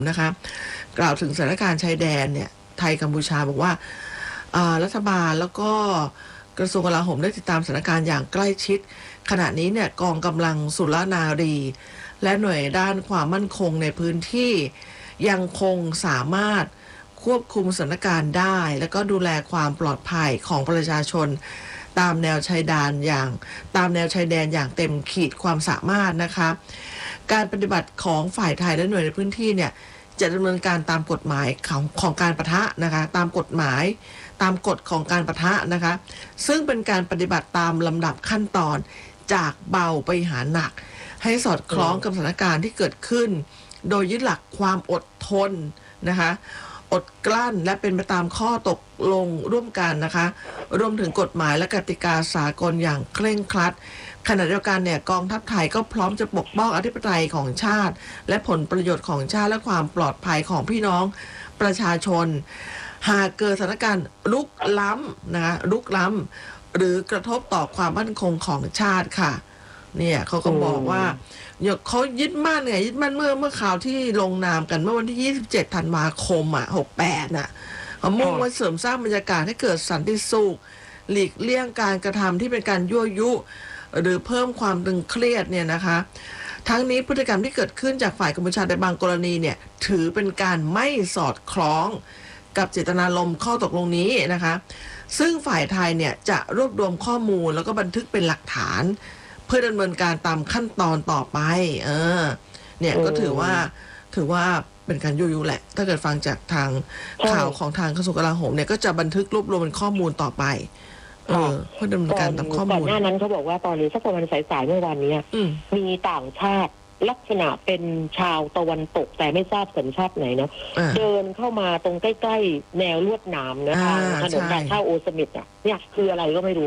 นะคะกล่าวถึงสถานการณ์ชายแดนเนี่ยไทยกัมพูชาบอกว่ารัฐบาลแล้วก็กระทรวงกลาโหมได้ติดตามสถานการณ์อย่างใกล้ชิดขณะนี้เนี่ยกองกำลังสุรนารีและหน่วยด้านความมั่นคงในพื้นที่ยังคงสามารถควบคุมสถานการณ์ได้แล้วก็ดูแลความปลอดภัยของประชาชนตามแนวชายแดนอย่างเต็มขีดความสามารถนะคะการปฏิบัติของฝ่ายไทยและหน่วยในพื้นที่เนี่ยจะดำเนินการตามกฎหมายของการปะทะนะคะตามกฎหมายตามกฎของการปะทะนะคะซึ่งเป็นการปฏิบัติตามลำดับขั้นตอนจากเบาไปหาหนักให้สอดคล้องกับสถานการณ์ที่เกิดขึ้นโดยยึดหลักความอดทนนะคะอดกลั้นและเป็นไปตามข้อตกลงร่วมกันนะคะรวมถึงกฎหมายและกติกาสากลอย่างเคร่งครัดขณะเดียวกันเนี่ยกองทัพไทยก็พร้อมจะปกป้องอธิปไตยของชาติและผลประโยชน์ของชาติและความปลอดภัยของพี่น้องประชาชนหากเกิดสถานการณ์ลุกล้ำนะคะลุกล้ำหรือกระทบต่อความมั่นคงของชาติค่ะเนี่ยเขาก็บอกว่าเขายึดมั่นไงยึดมั่นเมื่อข่าวที่ลงนามกันเมื่อวันที่27ธันวาคม68น่ะเขามุ่งไว้เสริมสร้างบรรยากาศให้เกิดสันติสุขหลีกเลี่ยงการกระทำที่เป็นการยั่วยุหรือเพิ่มความตึงเครียดเนี่ยนะคะทั้งนี้พฤติกรรมที่เกิดขึ้นจากฝ่ายกัมพูชาในบางกรณีเนี่ยถือเป็นการไม่สอดคล้องกับเจตนารมณ์ข้อตกลงนี้นะคะซึ่งฝ่ายไทยเนี่ยจะรวบรวมข้อมูลแล้วก็บันทึกเป็นหลักฐานเพื่อดำเนินการตามขั้นตอนต่อไปเนี่ยก็ถือว่าเป็นการยุยแหละถ้าเกิดฟังจากทางข่าวของทางกระทรวงกลาโหมเนี่ยก็จะบันทึกรวบรวมเป็นข้อมูลต่อไปเพื่อดำเนินการตามข้อมูลก่อนหน้านั้นเขาบอกว่าตอนนี้สักประมาณสายๆเมื่อวานนี้มีต่างชาติลักษณะเป็นชาวตะวันตกแต่ไม่ทราบสัญชาติไหนเนาะเดินเข้ามาตรงใกล้ๆแนวลวดหนามนะคะถนนทางเข้าโอสมิดอ่ะเนี่ยคืออะไรก็ไม่รู้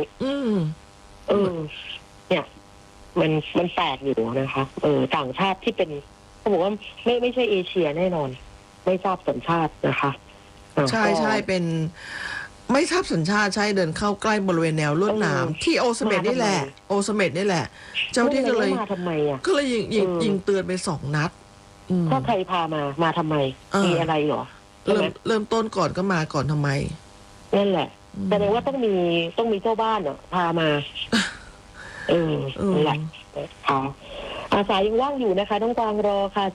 เนี่ยมันแปลกอยู่นะคะต่างชาติที่เป็นเขาบอกว่าไม่ใช่เอเชียแน่นอนไม่ทราบสัญชาตินะคะใช่เป็นไม่ทราบสัญชาติใช่เดินเข้าใกล้บริเวณแนวลวดหนามที่โอสเมดนี่แหละเจ้าที่ก็เลยยิงเตือนไป2 นัดถ้าใครพามาทำไมมีอะไรหรอเริ่มต้นก่อนก็มาก่อนทำไมนั่นแหละแสดงว่าต้องมีเจ้าบ้านเหรอพามานั่นแหละค่ะอาสายังว่างอยู่นะคะต้องกวางรอค่ะ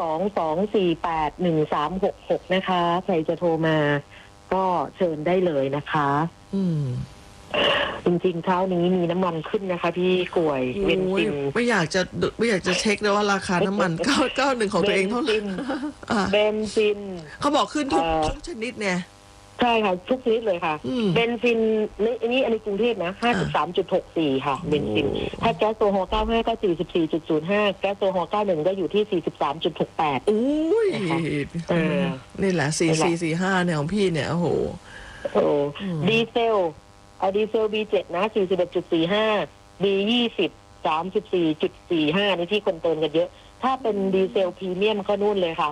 022481366นะคะใครจะโทรมาก็เชิญได้เลยนะคะจริงๆเช้านี้มีน้ำมันขึ้นนะคะพี่กล้วยเบนซินไม่อยากจะเช็คเลยว่าราคาน้ำมัน91ของตัวเองเท่าไหร่เบนซินเขาบอกขึ้นทุกชนิดเนี่ยใช่ค่ะทุกชนิดเลยค่ะเบนซินอันนี้กรุงเทพนะ53.64ค่ะเบนซินถ้าแก๊สโซฮอล์95ก็44.05แก๊สโซฮอล์91ก็อยู่ที่43.68 อุ้ยนี่แหละ4445เนี่ยของพี่เนี่ยโอ้โหดีเซลดีเซล B7 นะ41.45 B20 34.45นี่ที่คนเติมกันเยอะถ้าเป็นดีเซลพรีเมียมก็นู่นเลยค่ะ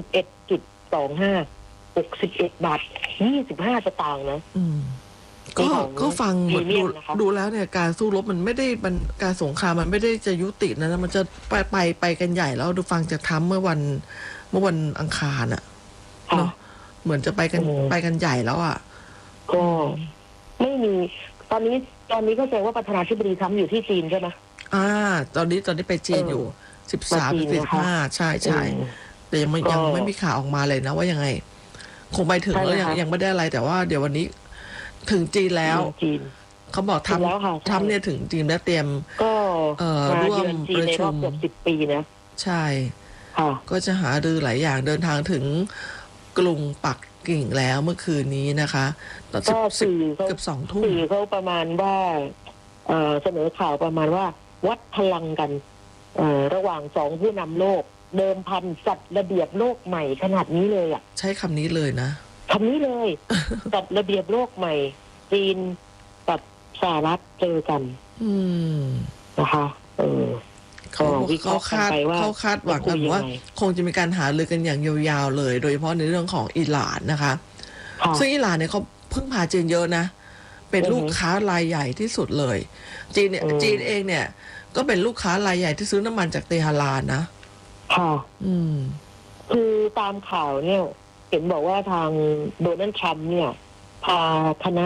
61.25 61 บาท 25 สตางค์นะก็ฟังดูแล้วเนี่ยการสู้รบมันไม่ได้การสงครามมันไม่ได้จะยุตินะมันจะไปกันใหญ่แล้วดูฟังจากทำเมื่อวันอังคารเนาะเหมือนจะไปกันใหญ่แล้วก็ไม่มีตอนนี้ก็แสดงว่าประธานาธิบดีทรัมป์อยู่ที่จีนใช่ไหมตอนนี้ไปจีนอยู่13-15ใช่แต่ยังไม่มีข่าวออกมาเลยนะว่ายังไงคงไปถึงแล้วยังไม่ได้อะไรแต่ว่าเดี๋ยววันนี้ถึงจีนแล้วเขาบอกทำเนี่ยถึงจีนแล้วเตรียมก็ร่วมประชุม 10 ปีนะใช่ก็จะหารือหลายอย่างเดินทางถึงกรุงปักกิ่งแล้วเมื่อคืนนี้นะคะตอนเกือบ2 ทุ่มสื่อเขาประมาณว่าเสนอข่าวประมาณว่าวัดพลังกันระหว่าง2ผู้นำโลกเดิมพันจัดระเบียบโลกใหม่ขนาดนี้เลยใช้คำนี้เลยนะคำนี้เลย จัดระเบียบโลกใหม่จีนกับสหรัฐเจอกันนะคะเขาคาดหวังกันว่าคงจะมีการหารือกันอย่างยาวๆเลยโดยเฉพาะในเรื่องของอิหร่านนะคะซึ่งอิหร่านเนี่ยเขาพึ่งพาจีนเยอะนะเป็นลูกค้ารายใหญ่ที่สุดเลยจีนเองเนี่ยก็เป็นลูกค้ารายใหญ่ที่ซื้อน้ำมันจากเตหะรานนะคือตามข่าวเนี่ยเห็นบอกว่าทางโดนัลด์ทรัมป์เนี่ยพาคณะ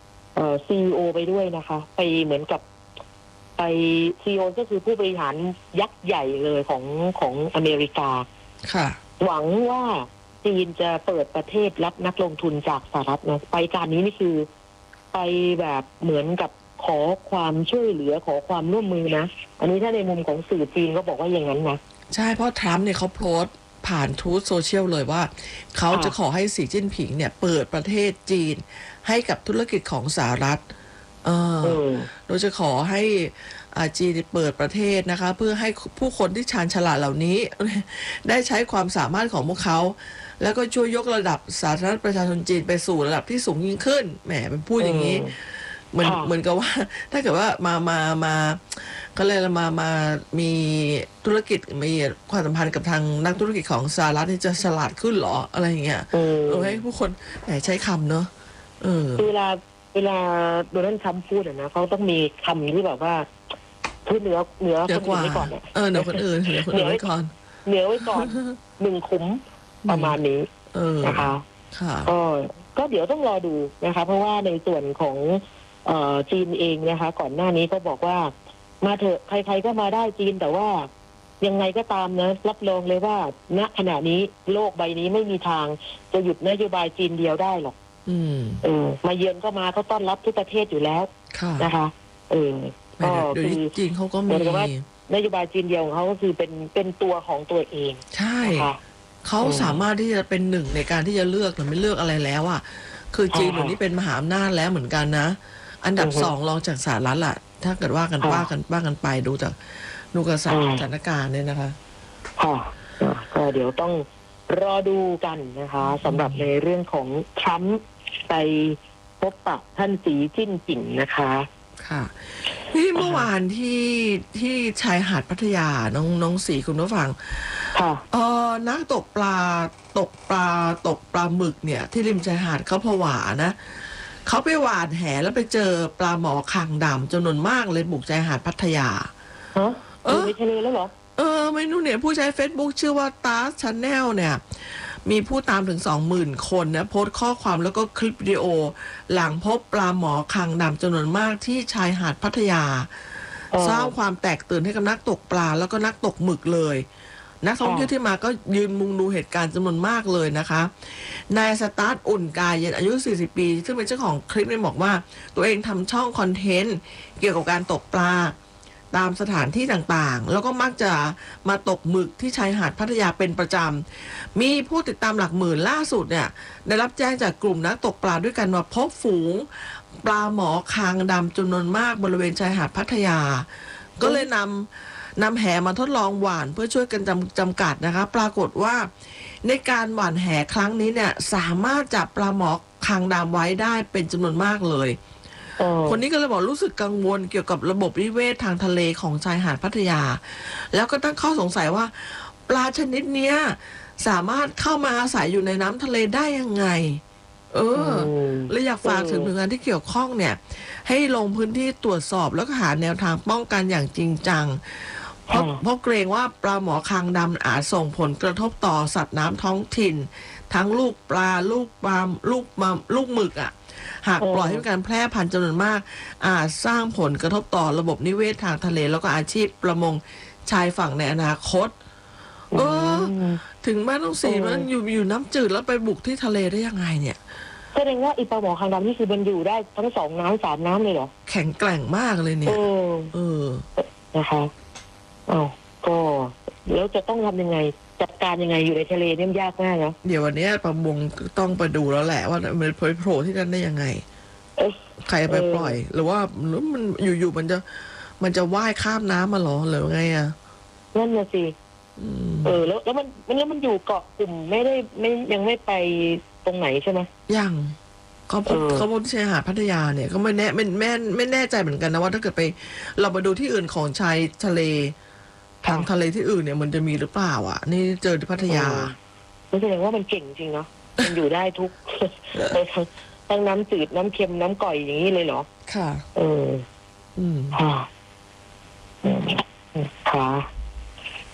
CEO ไปด้วยนะคะ ไปเหมือนกับไปCEO ก็คือผู้บริหารยักษ์ใหญ่เลยของอเมริกาค่ะหวังว่าจีนจะเปิดประเทศรับนักลงทุนจากสหรัฐนะไปการนี้นี่คือไปแบบเหมือนกับขอความช่วยเหลือขอความร่วมมือนะอันนี้ถ้าในมุมของสื่อจีนก็บอกว่าอย่างนั้นนะใช่เพราะทรัมป์เนี่ยเขาโพสต์ผ่านทูตโซเชียลเลยว่าเขาจะขอให้สีจิ้นผิงเนี่ยเปิดประเทศจีนให้กับธุรกิจของสหรัฐโดยจะขอให้จีนเปิดประเทศนะคะเพื่อให้ผู้คนที่ชาญฉลาดเหล่านี้ได้ใช้ความสามารถของพวกเขาแล้วก็ช่วยยกระดับสาธารณประชาชนจีนไปสู่ระดับที่สูงยิ่งขึ้นแหมเป็นพูดอย่างนี้เหมือนกับว่าถ้าเกิดว่ามาก็เลยมามีธุรกิจมีความสัมพันธ์กับทางนักธุรกิจของสหรัฐนี่จะฉลาดขึ้นหรออะไรอย่างเงี้ยให้ผู้คนใช้คำเนอะเวลาโดนัลด์ทรัมป์พูดนะเขาต้องมีคำที่แบบว่าคือเหนือคนอื่นไว้ก่อนเนี่ยเหนือคนอื่นไว้ก่อนเหนือไว้ก่อนหนึ่งคุ้มประมาณนี้นะคะก็เดี๋ยวต้องรอดูนะคะเพราะว่าในส่วนของจีนเองนะคะก่อนหน้านี้ก็บอกว่ามาเถอะใครๆก็มาได้จีนแต่ว่ายังไงก็ตามนะรับรองเลยว่าณขณะนี้โลกใบนี้ไม่มีทางจะหยุดนโยบายจีนเดียวได้หรอกมาเยือนก็มาเขาต้อนรับทุกประเทศอยู่แล้วนะคะก็คือจีนเขาก็มีนโยบายจีนเดียวของเขาก็คือเป็นตัวของตัวเองใช่เขาสามารถที่จะเป็นหนึ่งในการที่จะเลือกหรือไม่เลือกอะไรแล้วอ่ะคือจีนเดี๋ยวนี้เป็นมหาอำนาจแล้วเหมือนกันนะอันดับสองรองจากสหรัฐล่ะถ้าเกิดว่ากันไปดูกับสถานการณ์เนี่ยนะคะก็เดี๋ยวต้องรอดูกันนะคะสำหรับในเรื่องของทรัมป์ไปพบปะท่านสีจิ้นผิงนะคะค่ะนี่เมื่อวานที่ชายหาดพัทยาน้องสีคุณผู้ฟังนักตกปลาหมึกเนี่ยที่ริมชายหาดเขาผวานะเขาไปหวานแหแล้วไปเจอปลาหมอคางดำจำนวนมากเลยบุกชายหาดพัทยาอยู่ในทะเลแล้วเหรอไม่รู้เนี่ยผู้ใช้ Facebook ชื่อว่าตาชาแนลเนี่ยมีผู้ตามถึง 20,000 คนนะโพสต์ข้อความแล้วก็คลิปวิดีโอหลังพบปลาหมอคางดำจำนวนมากที่ชายหาดพัทยาสร้างความแตกตื่นให้กับนักตกปลาแล้วก็นักตกหมึกเลยนักท่องเที่ยวที่มาก็ยืนมุงดูเหตุการณ์จำนวนมากเลยนะคะนายสตาร์ทอุ่นกายเย็นอายุ 40 ปีซึ่งเป็นเจ้าของคลิปเนี่ยบอกว่าตัวเองทำช่องคอนเทนต์เกี่ยวกับการตกปลาตามสถานที่ต่างๆแล้วก็มักจะมาตกหมึกที่ชายหาดพัทยาเป็นประจำมีผู้ติดตามหลักหมื่นล่าสุดเนี่ยได้รับแจ้งจากกลุ่มนักตกปลาด้วยกันว่าพบฝูงปลาหมอคางดำจำนวนมากบริเวณชายหาดพัทยาก็เลยนำแหมาทดลองหว่านเพื่อช่วยกันจำกัดนะคะปรากฏว่าในการหว่านแหครั้งนี้เนี่ยสามารถจับปลาหมอคางดำไว้ได้เป็นจำนวนมากเลยคนนี้ก็เลยบอกรู้สึกกังวลเกี่ยวกับระบบนิเวศทางทะเลของชายหาดพัทยาแล้วก็ตั้งข้อสงสัยว่าปลาชนิดนี้สามารถเข้ามาอาศัยอยู่ในน้ำทะเลได้ยังไงเลยอยากฝากถึงหน่วยงานที่เกี่ยวข้องเนี่ยให้ลงพื้นที่ตรวจสอบแล้วก็หาแนวทางป้องกันอย่างจริงจังเพราะเกรงว่าปลาหมอคางดำอาจส่งผลกระทบต่อสัตว์น้ำท้องถิ่นทั้งลูกปลาลูกหมึกอ่ะหากปล่อยให้มีการแพร่พันธุ์จำนวนมากอาจสร้างผลกระทบต่อระบบนิเวศทางทะเลแล้วก็อาชีพประมงชายฝั่งในอนาคตถึงแม้ต้องสีมันอยู่น้ำจืดแล้วไปบุกที่ทะเลได้ยังไงเนี่ยแสดงว่าอีปลาหมอคางดำนี่คือมันอยู่ได้ทั้ง2 น้ำ 3 น้ำเลยเหรอแข็งแกร่งมากเลยเนี่ยนะคะก็แล้วจะต้องทำยังไงจัดการยังไงอยู่ในทะเลเนี่ยยากมากนะเดี๋ยววันนี้ประมงต้องไปดูแล้วแหละว่ามันโผล่ที่นั่นได้ยังไงใครไปปล่อยหรือว่ามันอยู่มันจะว่ายข้ามน้ำมาหรอหรือไงอ่ะนั่นน่ะสิแล้วมันอยู่เกาะกลุ่มยังไม่ไปตรงไหนใช่ไหมยังเขาบนชายหาดพัทยาเนี่ยก็ไม่แน่ใจเหมือนกันนะว่าถ้าเกิดไปเราไปดูที่อื่นของชายทะเลทางทะเลที่อื่นเนี่ยมันจะมีหรือเปล่าอ่ะนี่เจอที่พัทยาแสดงว่ามันเก่งจริงเนาะมันอยู่ได้ทุกทั้งน้ำจืดน้ำเค็มน้ำก่อยอย่างนี้เลยเหรอค่ะค่ะ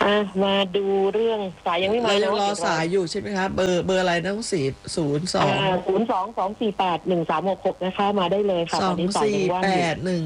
มาดูเรื่องสายยังไม่มาเรายังรอสายอยู่ใช่ไหมคะเบอร์อะไรนะ 02-248-1366นะคะมาได้เลยค่ะตอนนี้สายยังว่างอยู่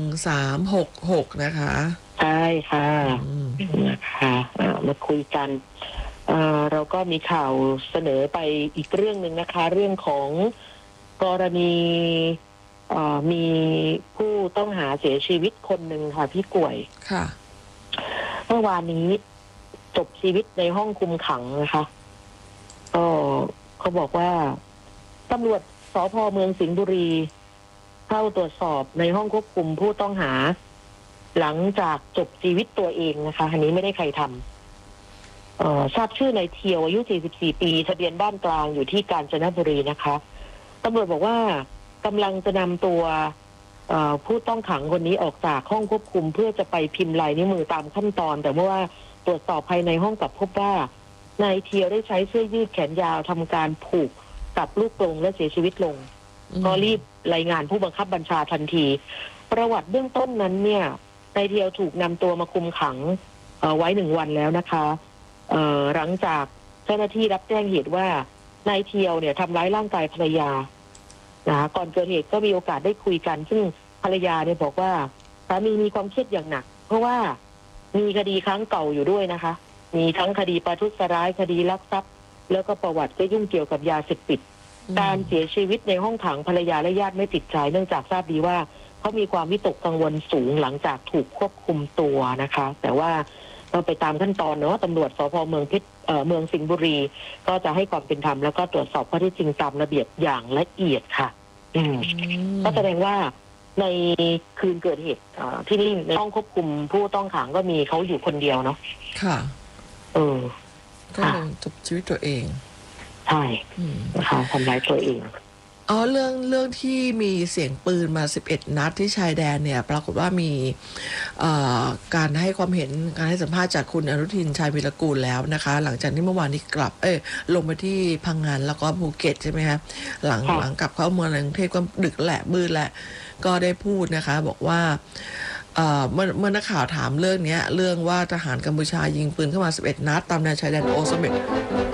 248-1366นะคะใช่ค่ะนะคะมาคุยกันเราก็มีข่าวเสนอไปอีกเรื่องหนึ่งนะคะเรื่องของกรณีมีผู้ต้องหาเสียชีวิตคนหนึ่งค่ะพี่กล้วยค่ะเมื่อวานนี้จบชีวิตในห้องคุมขังนะคะก็เขาบอกว่าตำรวจสภ.เมืองสิงห์บุรีเข้าตรวจสอบในห้องควบคุมผู้ต้องหาหลังจากจบชีวิตตัวเองนะคะอันนี้ไม่ได้ใครทำทราบชื่อนายเทียวอายุ44ปีทะเบียนบ้านกลางอยู่ที่กาญจนบุรีนะคะตำรวจบอกว่ากำลังจะนำตัวผู้ต้องขังคนนี้ออกจากห้องควบคุมเพื่อจะไปพิมพ์ลายนิ้วมือตามขั้นตอนแต่เมื่อว่าตรวจสอบภายในห้องกลับพบว่านายเทียวได้ใช้เสื้อยืดแขนยาวทำการผูกกับลูกกรงและเสียชีวิตลงก็รีบรายงานผู้บังคับบัญชาทันทีประวัติเบื้องต้นนั้นเนี่ยนายเทียวถูกนำตัวมาคุมขังไว้1 วันแล้วนะคะหลังจากเจ้าหน้าที่รับแจ้งเหตุว่านายเทียวเนี่ยทำร้ายร่างกายภรรยาก่อนเกิดเหตุก็มีโอกาสได้คุยกันซึ่งภรรยาเนี่ยบอกว่าสามีมีความเครียดอย่างหนักเพราะว่ามีคดีครั้งเก่าอยู่ด้วยนะคะมีทั้งคดีประทุษร้ายคดีลักทรัพย์แล้วก็ประวัติก็ยุ่งเกี่ยวกับยาเสพติดการเสียชีวิตในห้องขังภรรยาและญาติไม่ติดใจเนื่องจากทราบดีว่าเขามีความวิตกกังวลสูงหลังจากถูกควบคุมตัวนะคะแต่ว่าเราไปตามขั้นตอนเนาะตำรวจสภ.เมืองสิงห์บุรีก็จะให้ความเป็นธรรมแล้วก็ตรวจสอบข้อเท็จจริงตามระเบียบอย่างละเอียดค่ะก็แสดงว่าในคืนเกิดเหตุที่นี่ในห้องควบคุมผู้ต้องขังก็มีเขาอยู่คนเดียวเนาะค่ะก็ค่ะจบชีวิตตัวเองใช่นะคะทำร้ายตัวเองเรื่องที่มีเสียงปืนมา11 นัดที่ชายแดนเนี่ยปรากฏว่ามีการให้ความเห็นการให้สัมภาษณ์จากคุณอนุทินชาญวีรกูลแล้วนะคะหลังจากที่เมื่อวานนี้กลับลงไปที่พังงานแล้วก็ภูเก็ตใช่ไหมคะหลังกลับเข้าเมืองกรุงเทพก็ดึกแหละมืดแหละก็ได้พูดนะคะบอกว่าเมื่อนักข่าวถามเรื่องนี้เรื่องว่าทหารกัมพูชายิงปืนเข้ามา11 นัดตามแนวชายแดนโอสเมด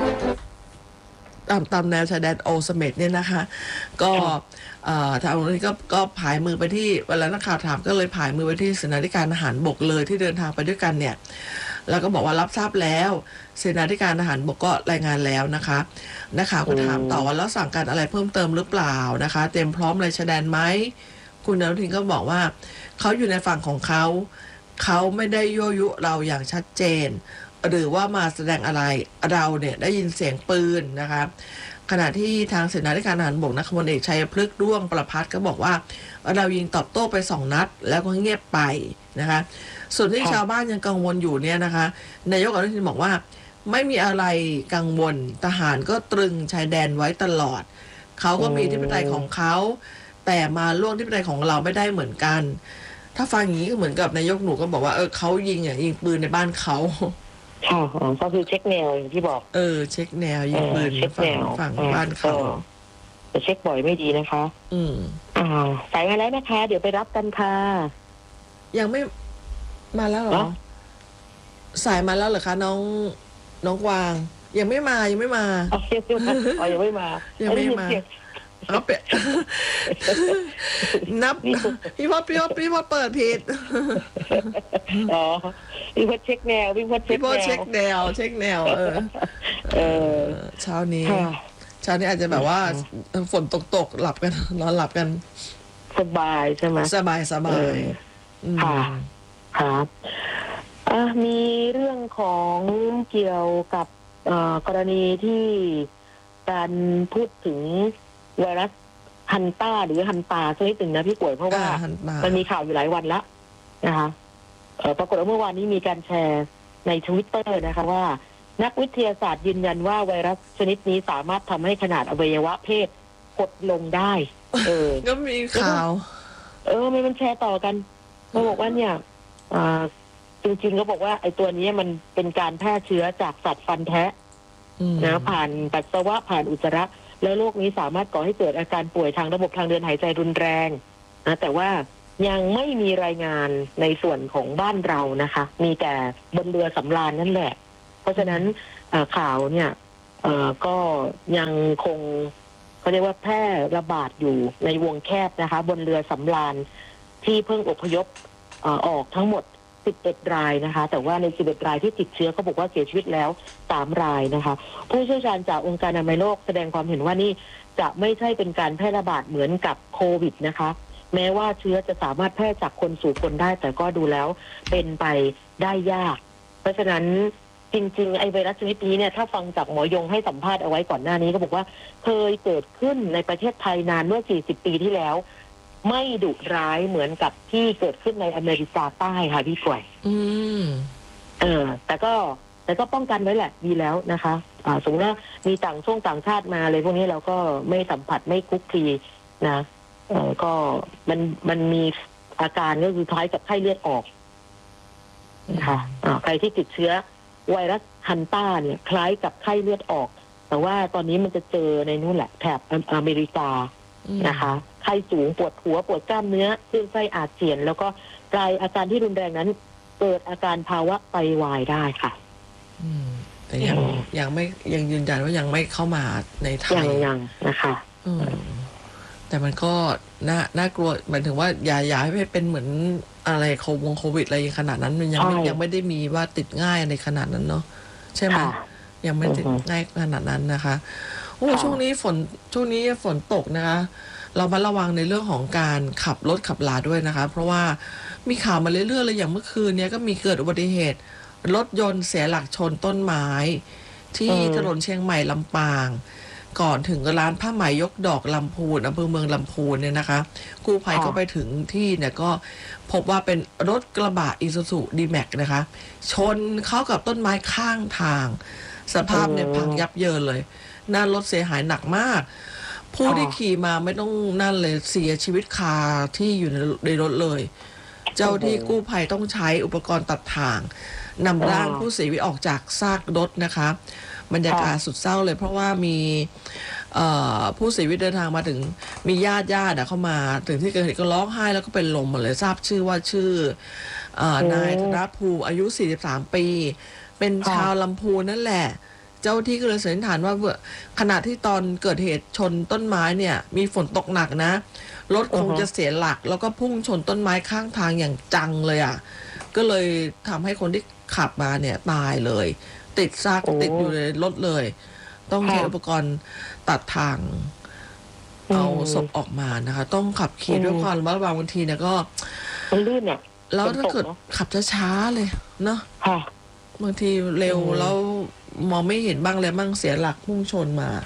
ตามแนวชายแดนโอสเมดเนี่ยนะคะก็ทางนี้ก็ผายมือไปที่เวลานักข่าวถามก็เลยผายมือไปที่เสนาธิการทหารบกเลยที่เดินทางไปด้วยกันเนี่ยแล้วก็บอกว่ารับทราบแล้วเสนาธิการทหารบกก็รายงานแล้วนะคะนักข่าวก็ถามต่อว่าแล้วสั่งการอะไรเพิ่มเติมหรือเปล่านะคะเตรียมพร้อมอะไรชายแดนไหมคุณอนุทินก็บอกว่าเขาอยู่ในฝั่งของเขาไม่ได้ยั่วยุเราอย่างชัดเจนหรือว่ามาแสดงอะไรเราเนี่ยได้ยินเสียงปืนนะคะขณะที่ทางเสนาธิการทหารบกนครพลเอกชัยพฤกษ์ด้วงประภัสก็บอกว่าเรายิงตอบโต้ไป2 นัดแล้วก็เงียบไปนะคะส่วนที่ชาวบ้านยังกังวลอยู่เนี่ยนะคะนายกอนุทินบอกว่าไม่มีอะไรกังวลทหารก็ตรึงชายแดนไว้ตลอดเขาก็มีอธิปไตยของเขาแต่มาล่วงอธิปไตยของเราไม่ได้เหมือนกันถ้าฟังอย่างนี้ก็เหมือนกับนายกหนูก็บอกว่าเขายิงปืนในบ้านเขาค่ะก็คือเช็คแนวอย่างที่บอกเช็คแนวยิงปืนฝั่งบ้านเขาจะเช็คบ่อยไม่ดีนะคะสายมาแล้วนะคะเดี๋ยวไปรับกันค่ะยังไม่มาแล้วเหรอสายมาแล้วเหรอคะน้องกวางยังไม่มายังไม่มายังไม่มาเอาเปะนับพี่พอดเปิดผิดพี่พอดเช็คแนวเช็คแนวเช้านี้อาจจะแบบว่าฝนตกหลับกันนอนหลับกันสบายใช่ไหมสบายค่ะครับมีเรื่องของเกี่ยวกับกรณีที่การพูดถึงไวรัสฮันต้าหรือฮันตาสักนิดหนึ่งนะพี่ป่วยเพราะว่ามันมีข่าวอยู่หลายวันแล้วนะคะปรากฏว่าเมื่อวานนี้มีการแชร์ใน Twitter นะคะว่านักวิทยาศาสตร์ยืนยันว่าไวรัสชนิดนี้สามารถทำให้ขนาดอวัยวะเพศกดลงได้ก็มีข่าวมันแชร์ต่อกันเขาบอกว่าเนี่ยจริงๆเขาบอกว่าไอ้ตัวนี้มันเป็นการแพร่เชื้อจากสัตว์ฟันแทะนะผ่านปัสสาวะผ่านอุจจาระแล้วโรคนี้สามารถก่อให้เกิดอาการป่วยทางระบบทางเดินหายใจรุนแรงนะแต่ว่ายังไม่มีรายงานในส่วนของบ้านเรานะคะมีแต่บนเรือสำราญนั่นแหละราะฉะนั้นข่าวเนี่ยก็ยังคงเขาเรียกว่าแพร่ระบาดอยู่ในวงแคบนะคะบนเรือสำราญที่เพิ่งอพยพออกทั้งหมด11 รายนะคะแต่ว่าใน11 รายที่ติดเชื้อเขาบอกว่าเสียชีวิตแล้ว3 รายนะคะผู้เชี่ยวชาญจากองค์การอนามัยโลกแสดงความเห็นว่านี่จะไม่ใช่เป็นการแพร่ระบาดเหมือนกับโควิดนะคะแม้ว่าเชื้อจะสามารถแพร่จากคนสู่คนได้แต่ก็ดูแล้วเป็นไปได้ยากเพราะฉะนั้นจริงๆไอไวรัสชนิดนี้เนี่ยถ้าฟังจากหมอยงให้สัมภาษณ์เอาไว้ก่อนหน้านี้ก็บอกว่าเคยเกิดขึ้นในประเทศไทยนานเมื่อ40 ปีที่แล้วไม่ดุร้ายเหมือนกับที่เกิดขึ้นในอเมริกาใต้ค่ะพี่ป่วยแต่ก็ป้องกันไว้แหละดีแล้วนะคะสมมติว่ามีต่างชาติมาเลยพวกนี้เราก็ไม่สัมผัสไม่คุกคีนะก็มันมีอาการก็คือคล้ายกับไข้เลือดออกนะคะใครที่ติดเชื้อไวรัสฮันต้าเนี่ยคล้ายกับไข้เลือดออกแต่ว่าตอนนี้มันจะเจอในนู่นแหละแถบอเมริกานะคะไข้สูงปวดหัวปวดกล้ามเนื้อคลื่นไส้อาเจียนแล้วก็กลายอาการที่รุนแรงนั้นเกิดอาการภาวะไตวายได้ค่ะแต่ยังยืนยันว่ายังไม่เข้ามาในไทยยังนะคะแต่มันก็น่ากลัวหมายถึงว่าอย่าให้เป็นเหมือนอะไรโควิดอะไรขนาดนั้นมันยังไม่ได้มีว่าติดง่ายในขนาดนั้นเนาะใช่ไหมยังไม่ติดง่ายขนาดนั้นนะคะโอ้ช่วงนี้ฝนตกนะคะเรามาระวังในเรื่องของการขับรถขับลาด้วยนะคะเพราะว่ามีข่าวมาเรื่อยๆเลยอย่างเมื่อคืนนี้ก็มีเกิดอุบัติเหตุรถยนต์เสียหลักชนต้นไม้ที่ถนนเชียงใหม่ลำปางก่อนถึงร้านผ้าไหมยกดอกลำพูนอำเภอเมืองลำพูนเนี่ยนะคะกู้ภัยก็ไปถึงที่เนี่ยก็พบว่าเป็นรถกระบะอีซูซูดีแม็กนะคะชนเข้ากับต้นไม้ข้างทางสภาพเนี่ยพังยับเยินเลยหน้ารถเสียหายหนักมากผู้ที่ขี่มาไม่ต้องนั่นเลยเสียชีวิตคาที่อยู่ในรถเลยเจ้าที่กู้ภัยต้องใช้อุปกรณ์ตัดถ่างนำร่างผู้เสียชีวิตออกจากซากรถนะคะบรรยากาศสุดเศร้าเลยเพราะว่ามีผู้เสียชีวิตเดินทางมาถึงมีญาติเข้ามาถึงที่เกิดเหตุก็ร้องไห้แล้วก็เป็นลมหมดเลยทราบชื่อว่าชื่อนายธนภูมิอายุ43 ปีเป็นชาวลำพูนนั่นแหละเจ้าที่ก็เลยสันนิษฐานว่าขณะที่ตอนเกิดเหตุชนต้นไม้เนี่ยมีฝนตกหนักนะรถคงจะเสียหลักแล้วก็พุ่งชนต้นไม้ข้างทางอย่างจังเลยอ่ะก็เลยทำให้คนที่ขับมาเนี่ยตายเลยติดซากติดอยู่ในรถเลยต้องใช้อุปกรณ์ตัดทางเอาศพออกมานะคะต้องขับขี่ด้วยความระมัดระวังบางทีเนี่ยก็มันลื่นอ่ะแล้วถ้าเกิดขับช้าๆเลยเนาะบางทีเร็วแล้วมองไม่เห็นบ้างเลยบ้างเสียหลักพุ่งชนมา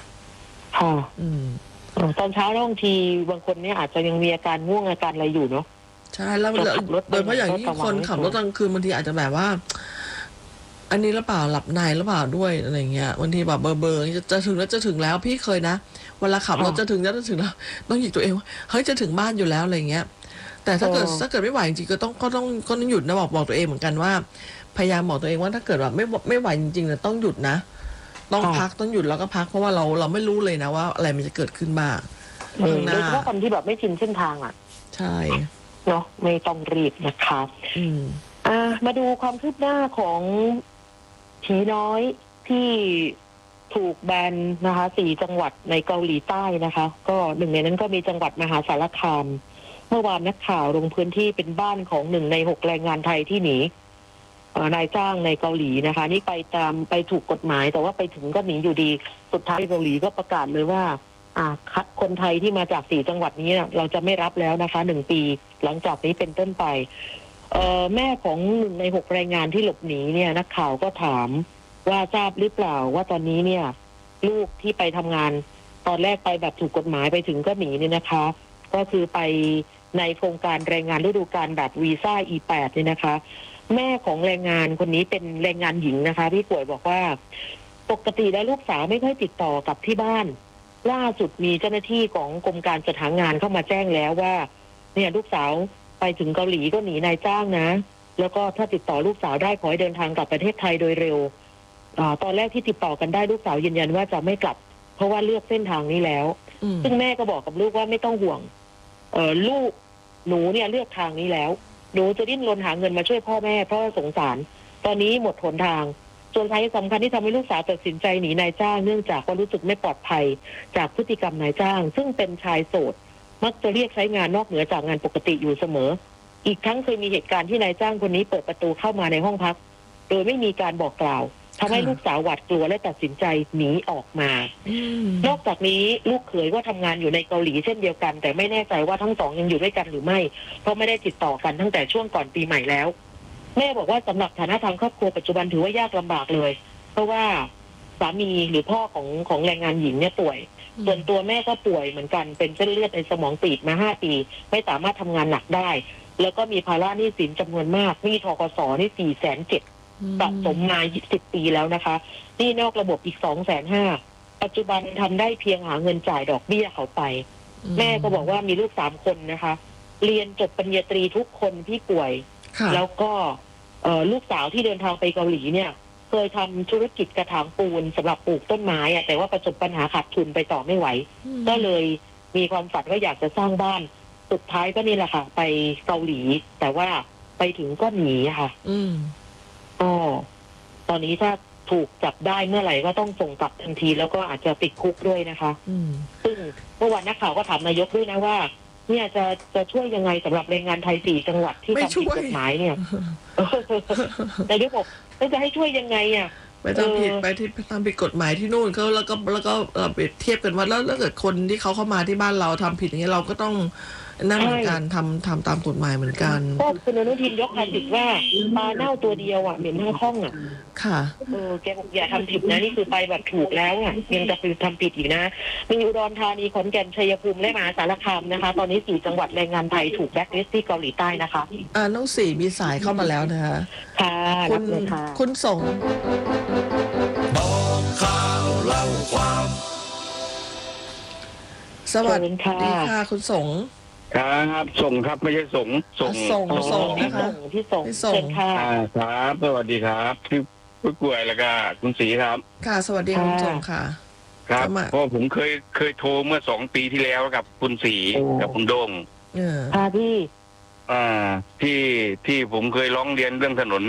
ตอนเช้าแล้วบางทีบางคนเนี่ยอาจจะยังมีอาการง่วงอาการอะไรอยู่เนาะใช่แล้วโดยเฉพาะอย่างยิ่งคนขับรถกลางคืนบางทีอาจจะแบบว่าอันนี้หรือเปล่าหลับในหรือเปล่าด้วยอะไรเงี้ยบางทีแบบเบอร์จะถึงแล้วพี่เคยนะเวลาขับรถจะถึงแล้วต้องหยิกตัวเองว่าเฮ้ยจะถึงบ้านอยู่แล้วอะไรเงี้ยแต่ถ้าเกิดไม่ไหวจริงๆก็ต้องหยุดนะบอกตัวเองเหมือนกันว่าพยายามบอกตัวเองว่าถ้าเกิดแบบไม่ไหวจริงๆเนี่ยต้องหยุดนะต้องพักต้องหยุดแล้วก็พักเพราะว่าเราไม่รู้เลยนะว่าอะไรมันจะเกิดขึ้นบ้างโดยเฉพาะคนที่แบบไม่ชินเส้นทางอ่ะใช่เนาะไม่ต้องรีบนะคะมาดูความคืบหน้าของผีน้อยที่ถูกแบนนะคะ4 จังหวัดในเกาหลีใต้นะคะก็หนึ่งในนั้นก็มีจังหวัดมหาสารคามเมื่อวานนักข่าวลงพื้นที่เป็นบ้านของ1 ใน 6แรงงานไทยที่หนีนายจ้างในเกาหลีนะคะนี่ไปถูกกฎหมายแต่ว่าไปถึงก็หนีอยู่ดีสุดท้ายเกาหลีก็ประกาศเลยว่าคนไทยที่มาจาก4 จังหวัดนี้เราจะไม่รับแล้วนะคะ1 ปีหลังจากนี้เป็นต้นไปแม่ของ1 ใน 6แรงงานที่หลบหนีเนี่ยนักข่าวก็ถามว่าทราบหรือเปล่าว่าตอนนี้เนี่ยลูกที่ไปทำงานตอนแรกไปแบบถูกกฎหมายไปถึงก็หนีเนี่ยนะคะก็คือไปในโครงการแรงงานฤดูกาลแบบวีซ่า E8 เนี่ยนะคะแม่ของแรงงานคนนี้เป็นแรงงานหญิงนะคะที่ป่วยบอกว่าปกติแล้วลูกสาวไม่ค่อยติดต่อกับที่บ้านล่าสุดมีเจ้าหน้าที่ของกรมการจัดหางานเข้ามาแจ้งแล้วว่าเนี่ยลูกสาวไปถึงเกาหลีก็หนีนายจ้างนะแล้วก็ถ้าติดต่อลูกสาวได้ขอให้เดินทางกลับประเทศไทยโดยเร็วตอนแรกที่ติดต่อกันได้ลูกสาวยืนยันว่าจะไม่กลับเพราะว่าเลือกเส้นทางนี้แล้วซึ่งแม่ก็บอกกับลูกว่าไม่ต้องห่วงลูกหนูเนี่ยเลือกทางนี้แล้วหนูจะดิ้นรนหาเงินมาช่วยพ่อแม่เพราะสงสารตอนนี้หมดหนทางส่วนสาเหตุสำคัญที่ทำให้ลูกสาวตัดสินใจหนีนายจ้างเนื่องจากว่ารู้สึกไม่ปลอดภัยจากพฤติกรรมนายจ้าง ซึ่งเป็นชายโสดมักจะเรียกใช้งานนอกเหนือจากงานปกติอยู่เสมออีกทั้งเคยมีเหตุการณ์ที่นายจ้างคนนี้เปิดประตูเข้ามาในห้องพักโดยไม่มีการบอกกล่าวทำให้ลูกสาวหวาดกลัวและตัดสินใจหนีออกมา นอกจากนี้ลูกเขยก็ทำงานอยู่ในเกาหลีเช่นเดียวกันแต่ไม่แน่ใจว่าทั้งสองยังอยู่ด้วยกันหรือไม่เพราะไม่ได้ติดต่อกันตั้งแต่ช่วงก่อนปีใหม่แล้วแม่บอกว่าสำหรับฐานะทางครอบครัวปัจจุบันถือว่ายากลำบากเลยเพราะว่าสามีหรือพ่อของแรงงานหญิงเนี่ยป่วยส่วนตัวแม่ก็ป่วยเหมือนกันเป็นเส้นเลือดในสมองตีบมา5 ปีไม่สามารถทำงานหนักได้แล้วก็มีภาระหนี้สินจำนวนมากหนี้ธกสนี่407,000สะสมมา10 ปีแล้วนะคะหนี้นอกระบบอีก250,000ปัจจุบันทำได้เพียงหาเงินจ่ายดอกเบี้ยเขาไปแม่ก็บอกว่ามีลูก3 คนนะคะเรียนจบปริญญาตรีทุกคนที่ป่วยแล้วก็ลูกสาวที่เดินทางไปเกาหลีเนี่ยเคยทำธุรกิจกระถางปูนสำหรับปลูกต้นไม้แต่ว่าประสบปัญหาขาดทุนไปต่อไม่ไหวก็เลยมีความฝันว่าอยากจะสร้างบ้านสุดท้ายก็นี่แหละค่ะไปเกาหลีแต่ว่าไปถึงก็หนีค่ะก็ตอนนี้ถ้าถูกจับได้เมื่อไหร่ก็ต้องส่งกลับทันทีแล้วก็อาจจะติดคุกด้วยนะคะซึ่งเมื่อวานนักข่าวก็ถามนายกด้วยนะว่าเนี่ยจะช่วยยังไงสำหรับแรงงานไทย4 จังหวัดที่ทำผิดกฎหมายเนี่ยนายกบอกจะให้ช่วยยังไงอ่ะไปทำผิดไปที่ทำผิดกฎหมายที่นู่นเขาแล้วก็เปรียบเทียบกันว่าแล้วเกิดคนที่เขาเข้ามาที่บ้านเราทำผิดอย่างนี้เราก็ต้องนั่นเหมือนกันทำตามกฎหมายเหมือนกันก็คุณอนุทินยกความผิดว่าปลาเน่าตัวเดียวอ่ะเหม็นทั้งห้องอ่ะค่ะแกบอกอย่าทำผิดนะนี่คือไปแบบถูกแล้วอ่ะยังจะไปทำผิดอีกนะมีอุดรธานีขอนแก่นชัยภูมิและมหาสารคามนะคะตอนนี้4 จังหวัดแรงงานไทยถูกแบล็คลิสต์ที่เกาหลีใต้นะคะน้อง4มีสายเข้ามาแล้วนะคะค่ะรับเลยค่ะคุณส่งบอกข่าวเล่าความสวัสดีค่ะคุณส่งครับส่งครับไม่ใช่ส่งนะคะพี่ส่งค่ะครับสวัสดีครับพี่ผู้ป่วยแล้วก็คุณศรีครับค่ะสวัสดีคุณส่งค่ะครับเพราะผมเคยโทรเมื่อ2 ปีที่แล้วกับคุณศรีกับคุณโด่งค่ะพี่ที่ผมเคยร้องเรียนเรื่องถนน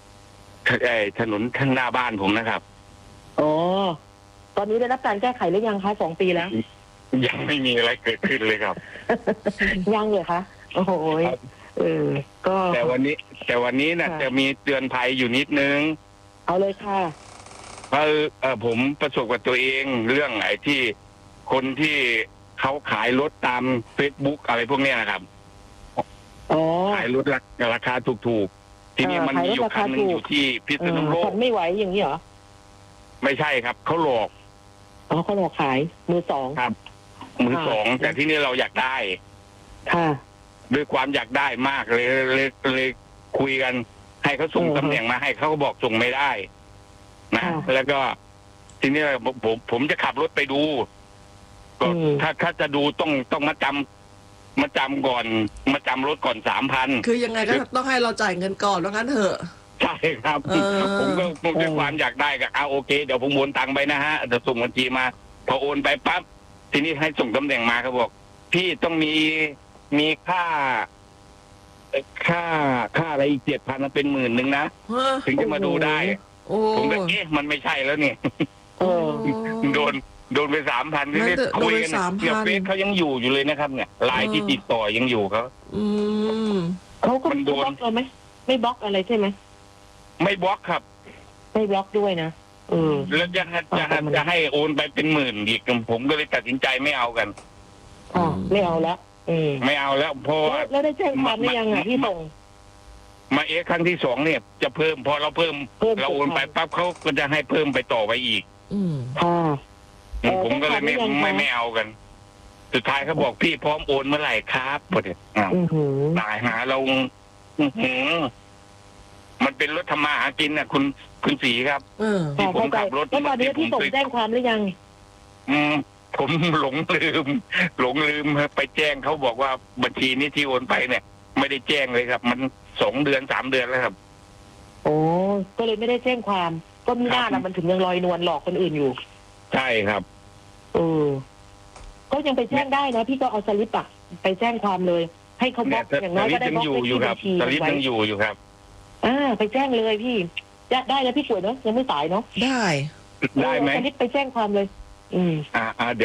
ข้างหน้าบ้านผมนะครับอ๋อตอนนี้ได้รับการแก้ไขหรือยังคะ2 ปีแล้วยังไม่มีอะไรเกิดขึ้นเลยครับยังเลยคะโอ้โหก็แต่วันนี้น่ะจะมีเตือนภัยอยู่นิดนึงเอาเลยค่ะเพราะผมประสบกับตัวเองเรื่องไอ้ที่คนที่เขาขายรถตาม Facebook อะไรพวกนี้นะครับขายรถราคาถูกๆที่นี่มันมีอยู่คันนึงอยู่ที่พิษณุโลกไม่ไหวอย่างนี้เหรอไม่ใช่ครับเขาหลอกเขาหลอกขายมือสองครับมือสองแต่ที่นี่เราอยากได้ค่ะด้วยความอยากได้มากเลยคุยกันให้เขาส่งตำแหน่งมาให้เขาก็บอกส่งไม่ได้นะแล้วก็ทีนี้ผมจะขับรถไปดูก็ถ้าจะดูต้องมาจำก่อนมาจำรถก่อน3,000 คือยังไงก็ต้องให้เราจ่ายเงินก่อนแล้วงั้นเถอะใช่ครับผมด้วยความอยากได้ก็โอเคเดี๋ยวผมโอนตังไปนะฮะเดี๋ยวส่งบัญชีมาพอโอนไปปั๊บทีนี้ให้ส่งตำแหน่งมาเขาบอกพี่ต้องมีค่าอะไรอีก7,000มันเป็น10,000นะถึงจะมาดูได้ผมก็มันไม่ใช่แล้วนี่โดนไป3,000ที่นี่คุยกันเนี่ยเฟซเขายังอยู่เลยนะครับเนี่ยไลน์ที่ติดต่อยังอยู่เขาก็บล็อกเราไหมไม่บล็อกอะไรใช่ไหมไม่บล็อกครับไม่บล็อกด้วยนะแล้วจะให้โอนไปเป็น10,000อีกผมก็เลยตัดสินใจไม่เอากันไม่เอาแล้วไม่เอาแล้วพอแล้วได้แจ้งความหรือยังพี่ส่งมาครั้งที่2เนี่ยจะเพิ่มพอเราเพิ่มเราโอนไปปั๊บเขาก็จะให้เพิ่มไปต่อไปอีกผมก็เลยไม่เอากันสุดท้ายเขาบอกพี่พร้อมโอนเมื่อไหร่ครับพอดีตายหาเรามันเป็นรถทำมาหากินน่ะคุณศรีครับที่ผมขับรถแล้วตอนนี้พี่ส่งแจ้งความหรือยังผมหลงลืมไปแจ้งเขาบอกว่าบัญชีนี้ที่โอนไปเนี่ยไม่ได้แจ้งเลยครับมัน2 เดือน3 เดือนแล้วครับโอ้ก็เลยไม่ได้แจ้งความก็มีหน้าแล้วมันถึงยังลอยนวลหลอกคนอื่นอยู่ใช่ครับก็ยังไปแจ้งได้นะพี่ก็เอาสลิปไปแจ้งความเลยให้เขาบล็อกอย่างน้อยก็ได้บล็อกไปที่บัญชีสลิปยังอยู่ครับไปแจ้งเลยพี่ได้แล้วพี่ป่วยเนาะยังไม่สายเนาะได้ได้ไหมชนิดไปแจ้งความเลยเดี๋ยว